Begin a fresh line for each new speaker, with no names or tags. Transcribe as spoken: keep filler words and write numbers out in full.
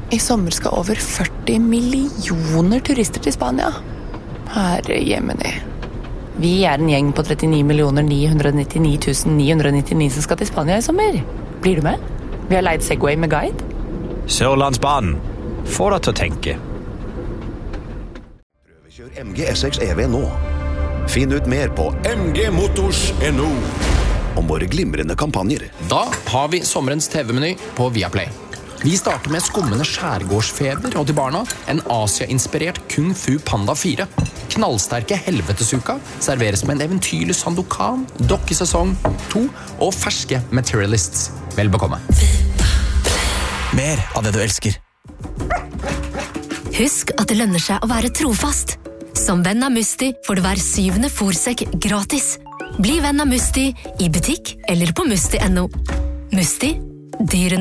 I sommer skal over førti millioner turister til Spania. Herre jemini. Vi er en gjeng på trettini millioner ni hundre nittini tusen ni hundre nittini som skal til Spania i sommer. Blir du med? Vi har leid Segway med guide.
Sørlandsbanen. Få deg til å tenke.
Prøvekjør M G S X E V nå. Finn ut mer på m g motors punktum n o om våre glimrende kampanjer.
Da har vi sommerens T V-meny på Viaplay. Vi starter med skummende skjærgårdsfeber og til barna en Asia-inspirert Kung Fu Panda fire. Knallsterke helvetesuka serveres med en eventyrlig Sandokan, dokkesesong to og ferske Materialists. Vel bekomme.
Mer av det du elsker.
Husk at det lønner seg å være trofast. Som venn av Musti får du hver syvende fôrsekk gratis. Bli venn av Musti i butikk eller på musti punktum n o. Musti, dyrene